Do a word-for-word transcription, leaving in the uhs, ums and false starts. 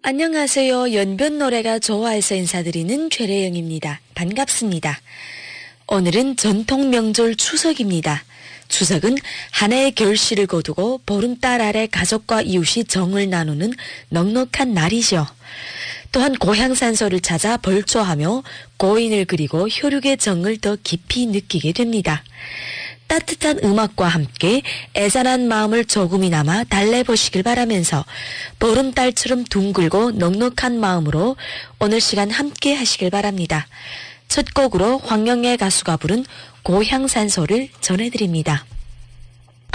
안녕하세요. 연변 노래가 좋아해서 인사드리는 최래영입니다. 반갑습니다. 오늘은 전통 명절 추석입니다. 추석은 한 해의 결실을 거두고 보름달 아래 가족과 이웃이 정을 나누는 넉넉한 날이죠. 또한 고향산소를 찾아 벌초하며 고인을 그리고 혈육의 정을 더 깊이 느끼게 됩니다. 따뜻한 음악과 함께 애잔한 마음을 조금이나마 달래보시길 바라면서 보름달처럼 둥글고 넉넉한 마음으로 오늘 시간 함께 하시길 바랍니다. 첫 곡으로 황영애 가수가 부른 고향산소를 전해드립니다.